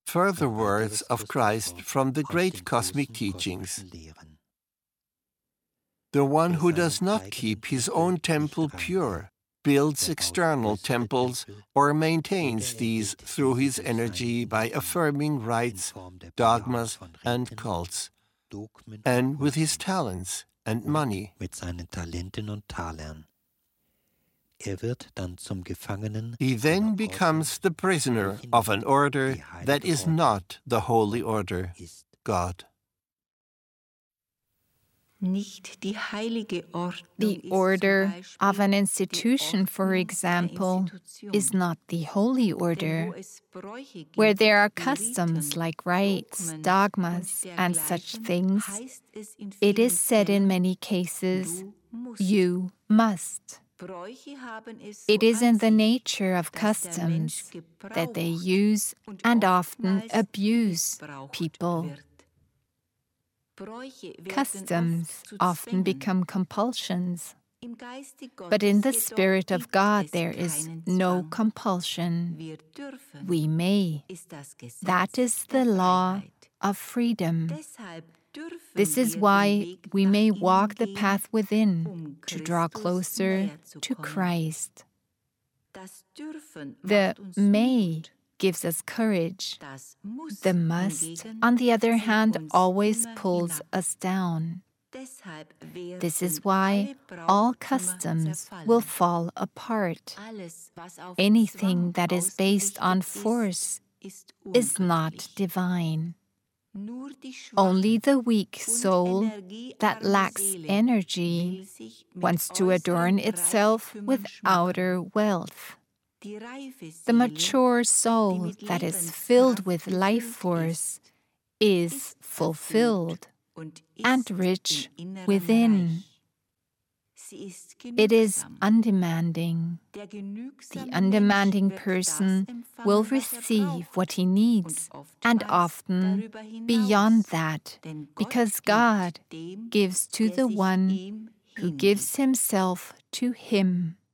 Further words of Christ from the great cosmic teachings. The one who does not keep his own temple pure, builds external temples, or maintains these through his energy by affirming rites, dogmas, and cults, and with his talents and money. He then becomes the prisoner of an order that is not the holy order, God. The order of an institution, for example, is not the holy order, where there are customs like rites, dogmas, and such things. It is said in many cases, you must. It is in the nature of customs that they use and often abuse people. Customs often become compulsions, but in the Spirit of God there is no compulsion. We may. That is the law of freedom. This is why we may walk the path within to draw closer to Christ. The may gives us courage. The must, on the other hand, always pulls us down. This is why all customs will fall apart. Anything that is based on force is not divine. Only the weak soul that lacks energy wants to adorn itself with outer wealth. The mature soul that is filled with life force is fulfilled and rich within. It is undemanding. The undemanding person will receive what he needs, and often beyond that, because God gives to the one who gives himself to him.